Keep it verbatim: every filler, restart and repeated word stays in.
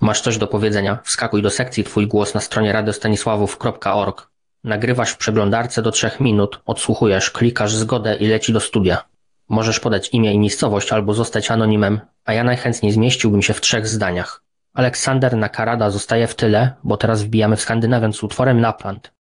Masz coś do powiedzenia? Wskakuj do sekcji, twój głos na stronie radiostanisławów kropka org. Nagrywasz w przeglądarce do trzech minut, odsłuchujesz, klikasz zgodę i leci do studia. Możesz podać imię i miejscowość albo zostać anonimem, a ja najchętniej zmieściłbym się w trzech zdaniach. Aleksander Nakarada zostaje w tyle, bo teraz wbijamy w Skandynawię z utworem Lapland.